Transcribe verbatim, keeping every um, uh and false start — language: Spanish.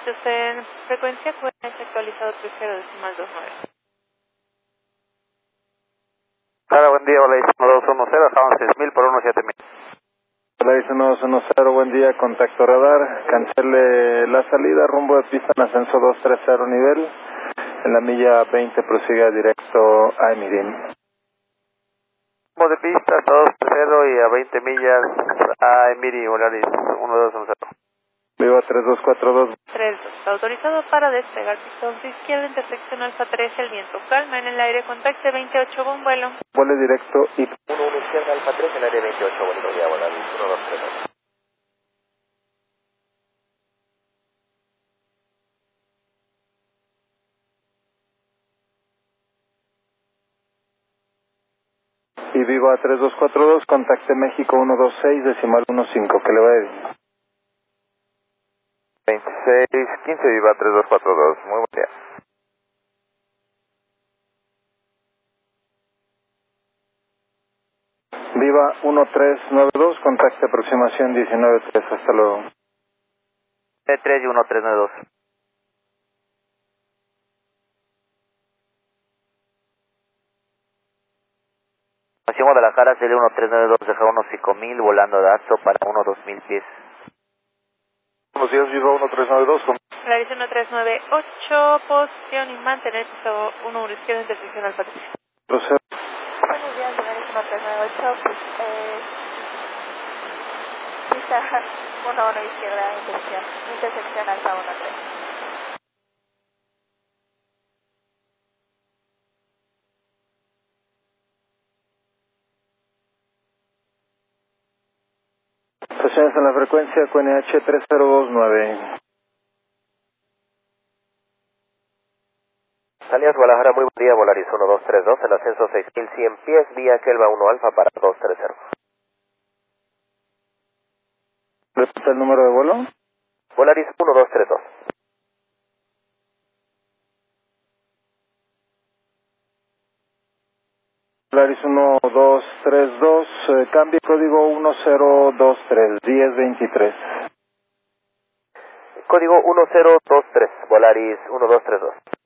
Derechos en frecuencia, Q N H actualizado tres cero decimal dos nueve. Hola, buen día, hola, uno dos uno cero, estaban seis mil por uno siete mil. Hola, uno dos uno cero, buen día, contacto radar, cancele la salida, rumbo de pista en ascenso dos tres cero nivel, en la milla veinte prosiga directo a Emirim. Rumbo de pista dos tres cero y a veinte millas a Emirim, Volaris uno dos uno cero. Viva tres dos cuatro dos. tres dos, autorizado para despegar pistón de izquierda, intersección Alfa tres, el viento calma en el aire, contacte veintiocho, buen vuelo. Vuele directo y... uno uno izquierda, Alfa tres, el área veintiocho, bonito día, Volaris uno dos tres dos. Y viva tres dos cuatro dos, contacte México uno dos seis, decimal uno cinco, que le vaya bien. veintiséis quince, viva tres dos cuatro dos, muy buen día. Viva uno tres nueve dos, contacte aproximación diecinueve tres, hasta luego. tres y uno tres nueve dos. Nación Guadalajara, serie uno tres nueve dos, deja unos cinco mil, volando de alto para uno dos mil pies. Buenos días, Viva uno tres nueve dos, con... Volaris uno tres nueve ocho, posición y mantener piso uno uno izquierda, intersección Alfa tres. Procedo. Buenos días, Volaris uno tres nueve ocho, pues, eh, pista uno uno izquierda, intersección, intersección Alfa uno tres. Estaciones en la frecuencia Q N H tres cero dos nueve. Alias Guadalajara, muy buen día, Volaris uno dos tres dos, el ascenso seis mil cien pies, vía Kelva uno Alfa para dos tres cero. ¿Repite el número de vuelo? Volaris uno dos tres dos. Volaris uno dos tres dos, eh, cambio código uno cero dos tres, diez veintitrés. Código uno cero dos tres, Volaris uno dos tres dos.